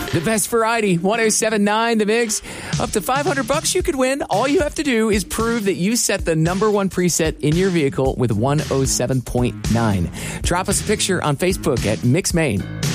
The best variety, 107.9 The Mix. Up to $500 you could win. All you have to do is prove that you set the number one preset in your vehicle with 107.9. Drop us a picture on Facebook at Mix Maine.